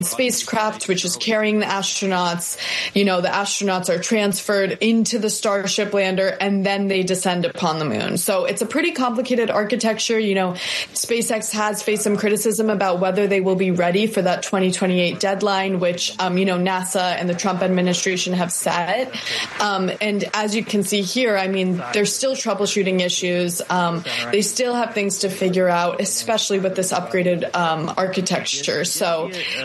spacecraft, which is carrying the astronauts. The astronauts are transferred into the Starship lander, and then they descend upon the moon. So it's a pretty complicated architecture. SpaceX has faced some criticism about whether they will be ready for that 2028 deadline, which, NASA and the Trump administration have set. And as you can see here, there's still troubleshooting issues. They still have things to figure out, especially with this upgraded architecture. So,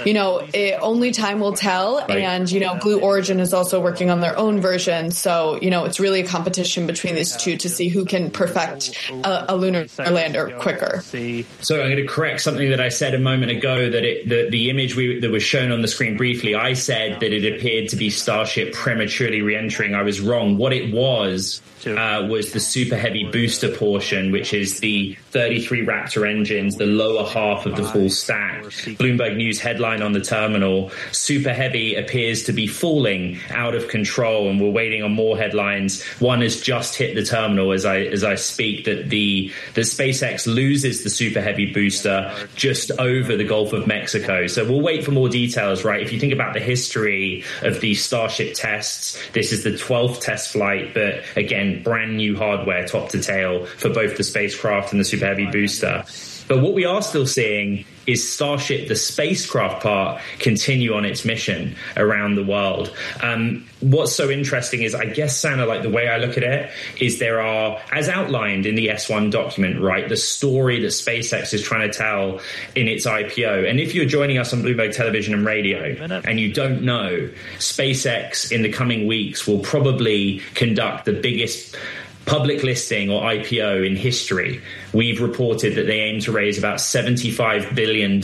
only time will tell. Right. And, Blue Origin is also working on their own version. So, it's really a competition between these two to see who can perfect a lunar lander quicker. So I'm going to correct something that I said a moment ago, that the image that was shown on the screen briefly, I said that it appeared to be Starship prematurely re-entering. I was wrong. What it was the Super Heavy booster portion, which is the 33 Raptor engines, the lower half of the full stack. Bloomberg News headline on the terminal: Super Heavy appears to be falling out of control, and we're waiting on more headlines. One has just hit the terminal as I speak, that the SpaceX loses the Super Heavy booster just over the Gulf of Mexico. So we'll wait for more details, right? If you think about the history of these Starship tests, this is the 12th test flight, but again, brand new hardware top to tail for both the spacecraft and the Super Heavy booster. But what we are still seeing is Starship, the spacecraft part, continue on its mission around the world. What's so interesting is, I guess, Sana, like the way I look at it is there are, as outlined in the S1 document, right, the story that SpaceX is trying to tell in its IPO. And if you're joining us on Bloomberg Television and Radio and you don't know, SpaceX in the coming weeks will probably conduct the biggest public listing or IPO in history. We've reported that they aim to raise about $75 billion at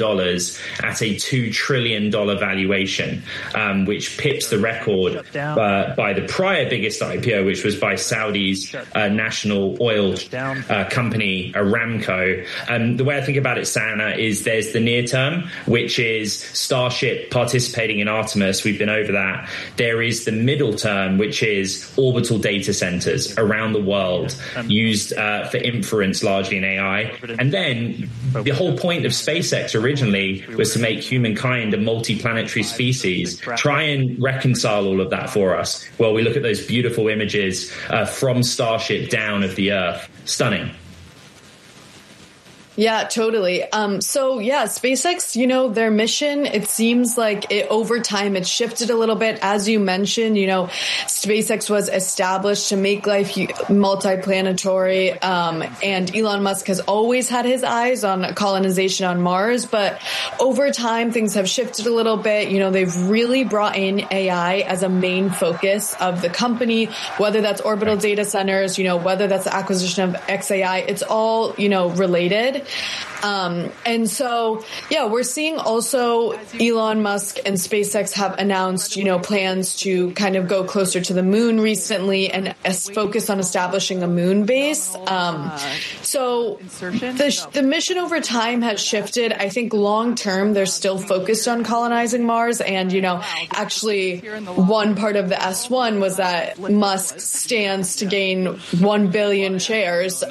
a $2 trillion valuation, which pips the record by the prior biggest IPO, which was by Saudi's national oil company, Aramco. The way I think about it, Sana, is there's the near term, which is Starship participating in Artemis. We've been over that. There is the middle term, which is orbital data centers around the world, used for inference largely in AI. And then the whole point of SpaceX originally was to make humankind a multi-planetary species. Try and reconcile all of that for us. Well, we look at those beautiful images from Starship down of the Earth. Stunning. Yeah, totally. SpaceX, their mission, it seems like over time it shifted a little bit. As you mentioned, SpaceX was established to make life multiplanetary. And Elon Musk has always had his eyes on colonization on Mars. But over time, things have shifted a little bit. They've really brought in AI as a main focus of the company, whether that's orbital data centers, whether that's the acquisition of XAI. It's all, related. We're seeing also Elon Musk and SpaceX have announced, plans to kind of go closer to the moon recently and focus on establishing a moon base. The mission over time has shifted. I think long term, they're still focused on colonizing Mars. And, actually one part of the S1 was that Musk stands to gain 1 billion shares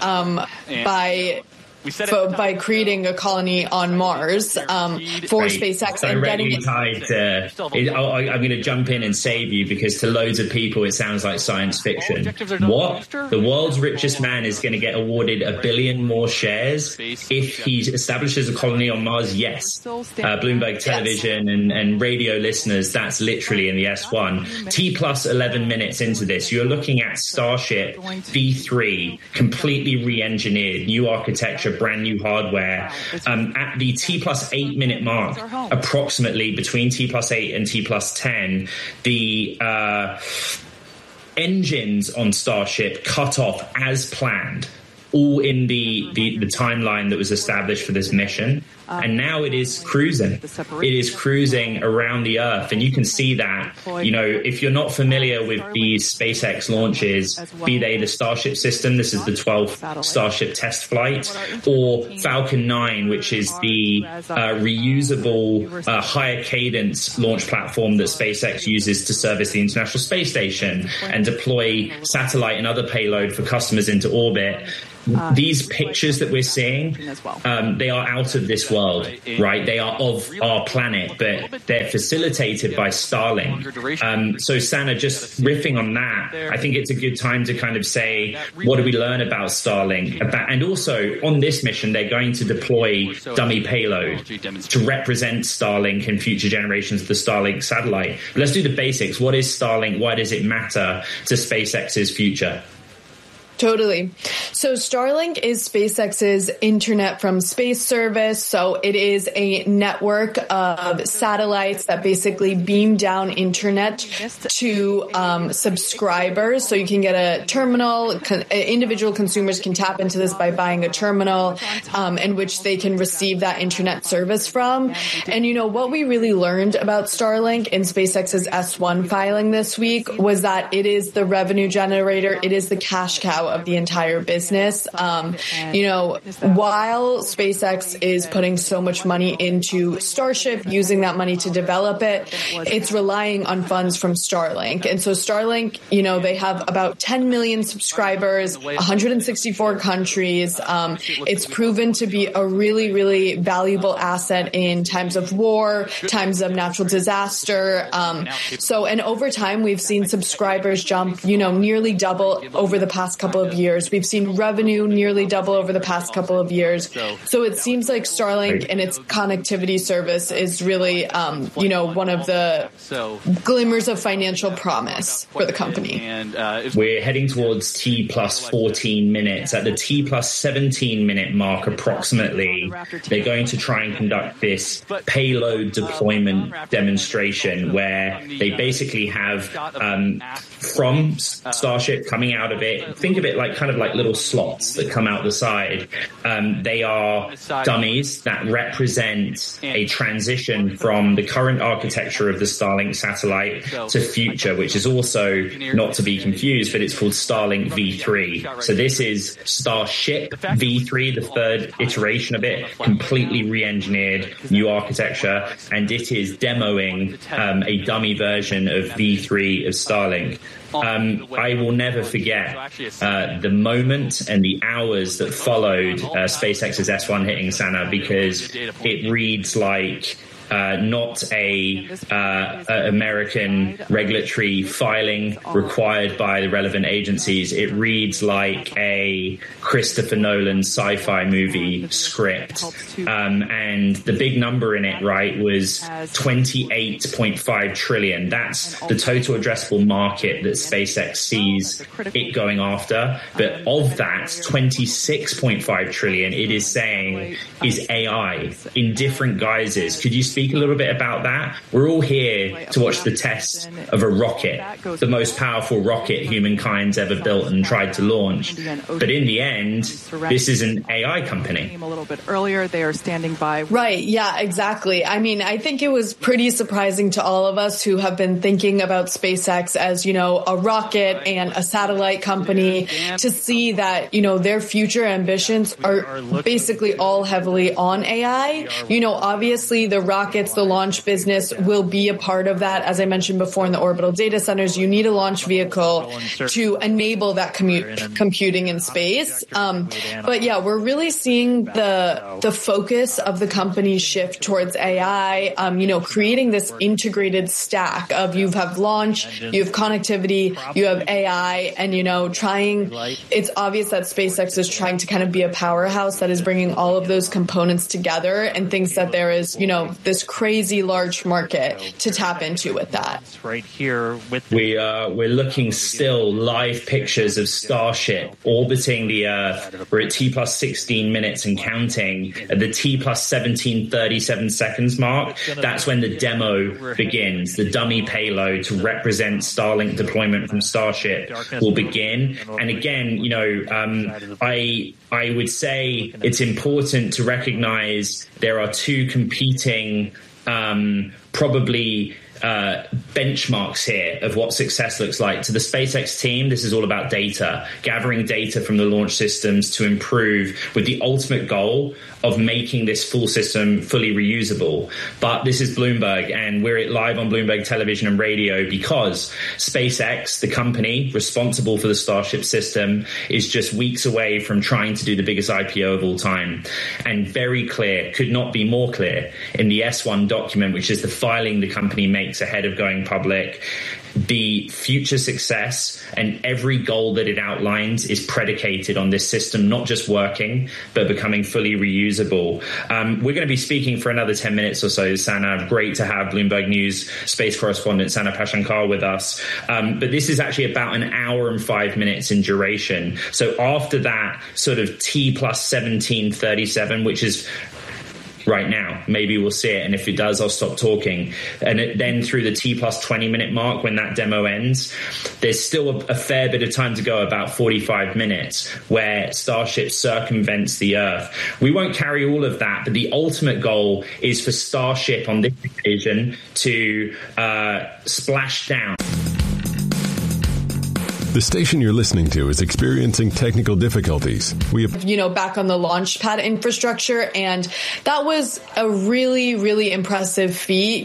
by creating a colony on Mars for SpaceX and getting it tied to. I'm going to jump in and save you, because to loads of people it sounds like science fiction. What? The world's richest man is going to get awarded 1 billion more shares if he establishes a colony on Mars? Yes. Bloomberg Television and radio listeners, that's literally in the S1. T plus 11 minutes into this, you're looking at Starship V3, completely re-engineered, new architecture, brand new hardware. At the T plus 8 minute mark, approximately between T plus 8 and T plus 10, the engines on Starship cut off as planned, all in the timeline that was established for this mission. And now it is cruising. It is cruising around the Earth. And you can see that, if you're not familiar with these SpaceX launches, be they the Starship system, this is the 12th Starship test flight, or Falcon 9, which is the reusable higher cadence launch platform that SpaceX uses to service the International Space Station and deploy satellite and other payload for customers into orbit. These pictures that we're seeing, they are out of this world. world, right? They are of our planet, but they're facilitated by Starlink. So Sana, just riffing on that, I think it's a good time to kind of say, what do we learn about Starlink? And also on this mission, they're going to deploy dummy payload to represent Starlink in future generations of the Starlink satellite. But let's do the basics. What is Starlink? Why does it matter to SpaceX's future? Totally. So Starlink is SpaceX's internet from space service. So it is a network of satellites that basically beam down internet to subscribers. So you can get a terminal. Individual consumers can tap into this by buying a terminal in which they can receive that internet service from. And, you know, what we really learned about Starlink in SpaceX's S1 filing this week was that it is the revenue generator. It is the cash cow of the entire business. You know, while SpaceX is putting so much money into Starship, using that money to develop it, it's relying on funds from Starlink. And so Starlink, you know, they have about 10 million subscribers, 164 countries. It's proven to be a really, really valuable asset in times of war, times of natural disaster. And over time, we've seen subscribers jump, you know, nearly double over the past couple of years. We've seen revenue nearly double over the past couple of years. So it seems like Starlink and its connectivity service is really, you know, one of the glimmers of financial promise for the company. We're heading towards T plus 14 minutes. At the T plus 17 minute mark, approximately, they're going to try and conduct this payload deployment demonstration where they basically have from Starship coming out of it. Think of it like kind of like little slots that come out the side. They are dummies that represent a transition from the current architecture of the Starlink satellite to future, which is also not to be confused, but it's called Starlink V3. So this is Starship V3, the third iteration of it, completely re-engineered, new architecture, and it is demoing a dummy version of V3 of Starlink. I will never forget the moment and the hours that followed SpaceX's S1 hitting, Sana, because it reads like not a American regulatory filing required by the relevant agencies. It reads like a Christopher Nolan sci-fi movie script. And the big number in it, right, was 28.5 trillion. That's the total addressable market that SpaceX sees it going after. But of that, 26.5 trillion, it is saying, is AI in different guises. Could you speak a little bit about that? We're all here to watch the test of a rocket, the most powerful rocket humankind's ever built and tried to launch. But in the end, this is an AI company. A little bit earlier, they are standing by. Right. Yeah, exactly. I mean, I think it was pretty surprising to all of us who have been thinking about SpaceX as, you know, a rocket and a satellite company to see that, you know, their future ambitions are basically all heavily on AI. You know, obviously the rockets, the launch business will be a part of that. As I mentioned before, in the orbital data centers, you need a launch vehicle to enable that computing in space. But yeah, we're really seeing the focus of the company shift towards AI, you know, creating this integrated stack of you have launch, you have connectivity, you have AI, and, you know, it's obvious that SpaceX is trying to kind of be a powerhouse that is bringing all of those components together and thinks that there is, you know, this crazy large market to tap into with that. Right here with we're looking still live pictures of Starship orbiting the Earth. We're at T plus 16 minutes and counting. At the T plus 17, 37 seconds mark, that's when the demo begins. The dummy payload to represent Starlink deployment from Starship will begin. And again, you know, I would say it's important to recognize there are two competing probably benchmarks here of what success looks like. To the SpaceX team, this is all about data, gathering data from the launch systems to improve, with the ultimate goal of making this full system fully reusable. But this is Bloomberg, and we're live on Bloomberg Television and Radio because SpaceX, the company responsible for the Starship system, is just weeks away from trying to do the biggest IPO of all time. And very clear, could not be more clear, in the S1 document, which is the filing the company makes ahead of going public, the future success and every goal that it outlines is predicated on this system not just working, but becoming fully reusable. We're going to be speaking for another 10 minutes or so, Sana. Great to have Bloomberg News space correspondent Sana Pashankar with us. But this is actually about an hour and 5 minutes in duration. So after that sort of T plus 1737, which is right now, maybe we'll see it, and if it does, I'll stop talking. And then through the T plus 20 minute mark, when that demo ends, there's still a fair bit of time to go, about 45 minutes, where Starship circumvents the Earth. We won't carry all of that, but the ultimate goal is for Starship on this occasion to splash down. The station you're listening to is experiencing technical difficulties. We have, back on the launch pad infrastructure, and that was a really, really impressive feat.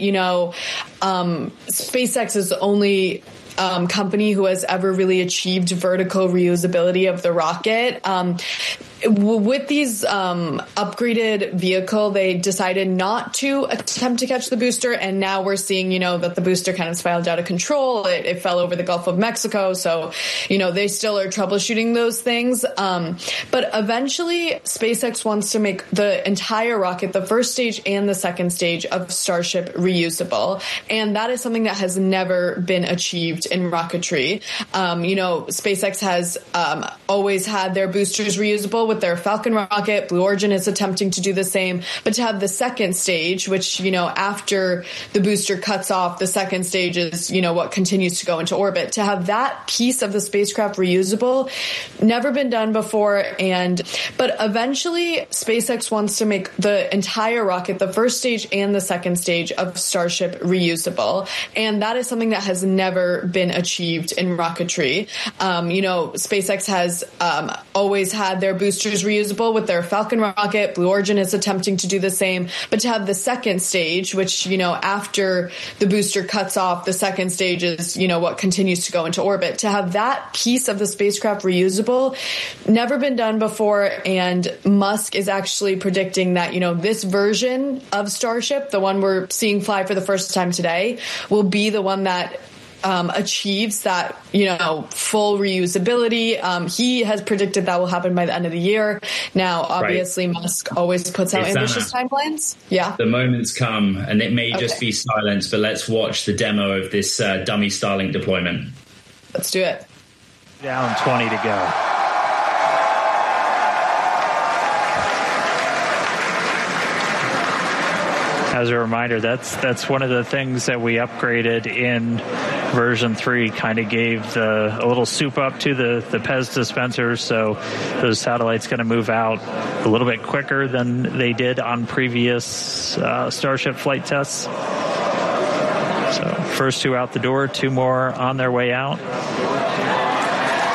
SpaceX is the only company who has ever really achieved vertical reusability of the rocket. With these upgraded vehicle, they decided not to attempt to catch the booster, and now we're seeing, that the booster kind of spiraled out of control. It fell over the Gulf of Mexico, so, they still are troubleshooting those things. But eventually, SpaceX wants to make the entire rocket, the first stage and the second stage of Starship, reusable, and that is something that has never been achieved in rocketry. SpaceX has always had their boosters reusable with their Falcon rocket. Blue Origin is attempting to do the same, but to have the second stage, which, after the booster cuts off, the second stage is, what continues to go into orbit. To have that piece of the spacecraft reusable, never been done before. But eventually SpaceX wants to make the entire rocket, the first stage and the second stage of Starship, reusable. And that is something that has never been achieved in rocketry. SpaceX has always had their boosters reusable with their Falcon rocket. Blue Origin is attempting to do the same, but to have the second stage, which, after the booster cuts off, the second stage is, what continues to go into orbit. To have that piece of the spacecraft reusable, never been done before. And Musk is actually predicting that, this version of Starship, the one we're seeing fly for the first time today, will be the one that achieves that, full reusability. He has predicted that will happen by the end of the year. Now, obviously, right. Musk always puts out ambitious timelines. Yeah. The moment's come, and it may just be silence, but let's watch the demo of this dummy Starlink deployment. Let's do it. Down 20 to go. As a reminder, that's one of the things that we upgraded in version 3, kind of gave a little soup up to the PEZ dispensers, so those satellites going to move out a little bit quicker than they did on previous Starship flight tests. So first 2 out the door, 2 more on their way out.